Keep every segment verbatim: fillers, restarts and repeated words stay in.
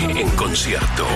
Annie en concierto.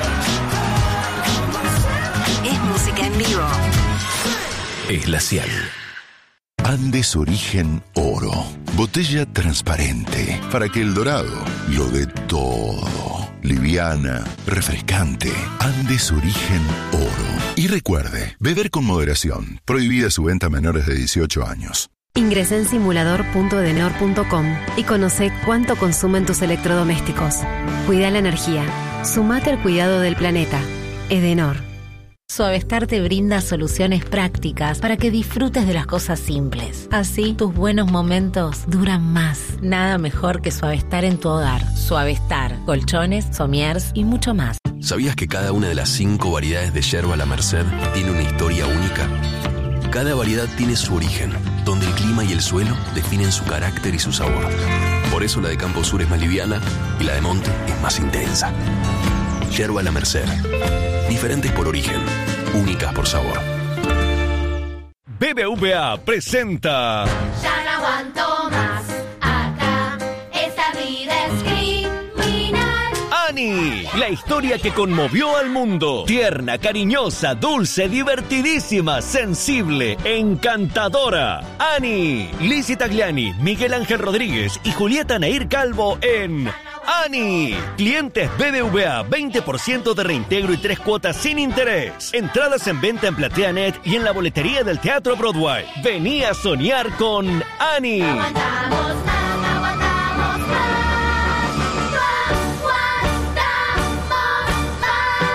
Es música en vivo. Es Glacial. Andes Origen Oro. Botella transparente para que el dorado lo dé todo. Liviana, refrescante. Andes Origen Oro. Y recuerde, beber con moderación. Prohibida su venta a menores de dieciocho años. Ingresá en simulador punto edenor punto com y conoce cuánto consumen tus electrodomésticos. Cuida la energía. Sumate al cuidado del planeta. Edenor. Suavestar te brinda soluciones prácticas para que disfrutes de las cosas simples. Así, tus buenos momentos duran más. Nada mejor que Suavestar en tu hogar. Suavestar, colchones, somiers y mucho más. ¿Sabías que cada una de las cinco variedades de yerba La Merced tiene una historia única? Cada variedad tiene su origen, donde el clima y el suelo definen su carácter y su sabor. Por eso la de Campo Sur es más liviana y la de Monte es más intensa. Yerba La Merced. Diferentes por origen, únicas por sabor. B B V A presenta... Ya no aguanto más, acá, esta vida es criminal. Annie, la historia que conmovió al mundo. Tierna, cariñosa, dulce, divertidísima, sensible, encantadora. Annie, Lizzie Tagliani, Miguel Ángel Rodríguez y Julieta Nair Calvo en... Annie, clientes B B V A, veinte por ciento de reintegro y tres cuotas sin interés. Entradas en venta en PlateaNet y en la boletería del Teatro Broadway. Vení a soñar con Annie. No aguantamos más, no aguantamos más. No aguantamos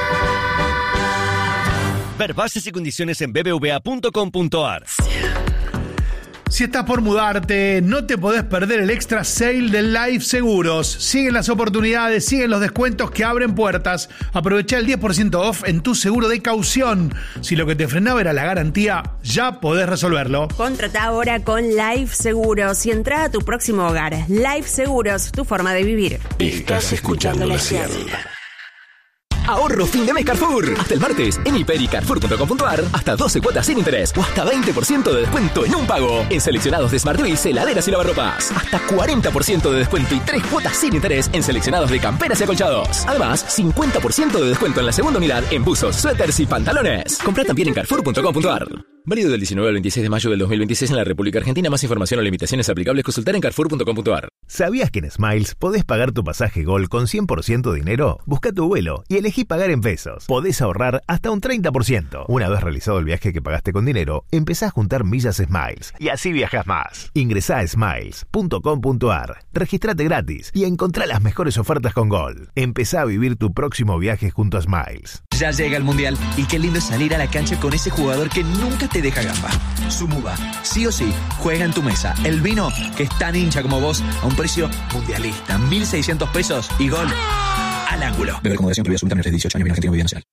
más. Ver bases y condiciones en b b v a punto com punto a r. Si estás por mudarte, no te podés perder el extra sale de Life Seguros. Siguen las oportunidades, siguen los descuentos que abren puertas. Aprovecha el diez por ciento off en tu seguro de caución. Si lo que te frenaba era la garantía, ya podés resolverlo. Contrata ahora con Life Seguros y entra a tu próximo hogar. Life Seguros, tu forma de vivir. Estás escuchando Glacial. Ahorro fin de mes Carrefour. Hasta el martes en hiper y carrefour punto com punto a r hasta doce cuotas sin interés o hasta veinte por ciento de descuento en un pago. En seleccionados de SmartToys, heladeras y lavarropas. Hasta cuarenta por ciento de descuento y tres cuotas sin interés en seleccionados de camperas y acolchados. Además, cincuenta por ciento de descuento en la segunda unidad en buzos, suéteres y pantalones. Comprá también en carrefour punto com punto a r. Válido del diecinueve al veintiséis de mayo del dos mil veintiséis en la República Argentina. Más información o limitaciones aplicables consultar en carrefour punto com punto a r. ¿Sabías que en Smiles podés pagar tu pasaje Gol con cien por ciento de dinero? Busca tu vuelo y elegí pagar en pesos. Podés ahorrar hasta un treinta por ciento. Una vez realizado el viaje que pagaste con dinero, empezá a juntar millas Smiles y así viajas más. Ingresá a smiles punto com punto a r, registrate gratis y encontrá las mejores ofertas con Gol. Empezá a vivir tu próximo viaje junto a Smiles. Ya llega el Mundial y qué lindo es salir a la cancha con ese jugador que nunca te deja gamba. Sumuba, sí o sí, juega en tu mesa. El vino que es tan hincha como vos a un precio mundialista, mil seiscientos pesos y gol al ángulo. Beber con moderación, prohibida absoluta, menores de dieciocho años, bien argentino, bien nacional.